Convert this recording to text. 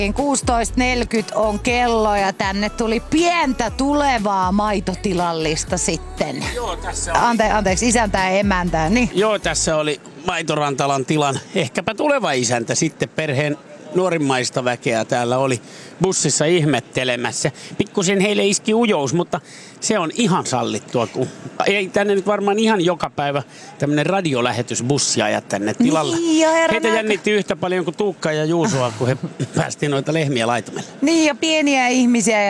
16.40 on kello ja tänne tuli pientä tulevaa maitotilallista sitten. Joo, tässä oli. Anteeksi, isäntä ja emäntä. Niin. Joo, tässä oli Maitorantalan tilan ehkäpä tuleva isäntä sitten perheen nuorimmaista väkeä täällä oli bussissa ihmettelemässä. Pikkusen heille iski ujous, mutta se on ihan sallittua, kun ei tänne nyt varmaan ihan joka päivä tämmöinen radiolähetysbussi ajaa tänne tilalle. Niin, Heitä jännitti yhtä paljon kuin Tuukka ja Juusoa, kun he päästiin noita lehmiä laitumelle. Niin ja pieniä ihmisiä